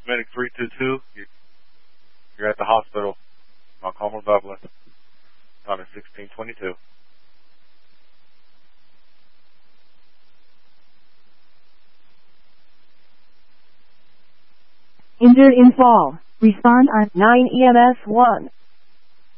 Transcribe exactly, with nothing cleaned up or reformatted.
Medic three two two, you're, you're at the hospital. Mount Carmel, Dublin. Time is sixteen twenty-two. Injured in fall. Respond on nine E M S one.